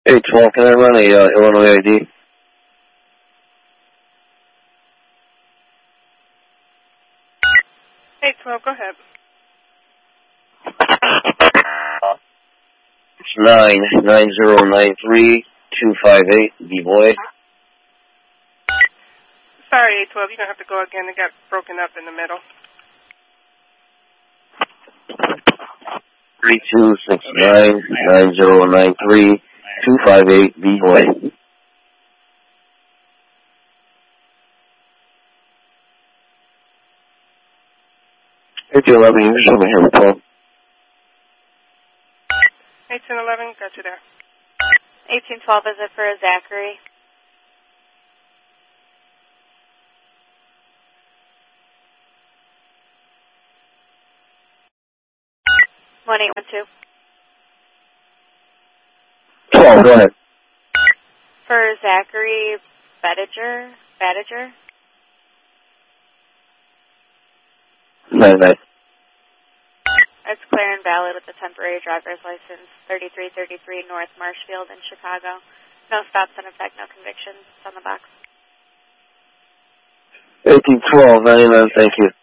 812, can I run a Illinois ID? Go ahead. It's 99093-258, B-Boy. Sorry, 812, you're going to have to go again. It got broken up in the middle. 3269-9093-258, B-Boy. Hey, 211, you just over here with 12. 1811, got you there. 1812, is it for Zachary? One 12, go ahead. For Zachary Badiger? Nice. It's clear and valid with the temporary driver's license, 3333 North Marshfield in Chicago. No stops in effect, no convictions. It's on the box. 1812, 99, thank you.